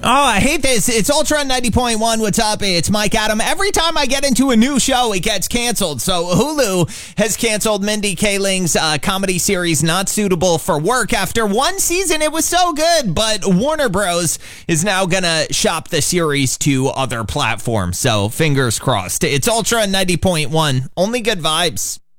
I hate this. It's Ultra 90.1. What's up? It's Mike Adam. Every time I get into a new show, it gets canceled. So Hulu has canceled Mindy Kaling's comedy series Not Suitable for Work. After one season, it was so good, but Warner Bros. Is now going to shop the series to other platforms. So fingers crossed. It's Ultra 90.1. Only good vibes.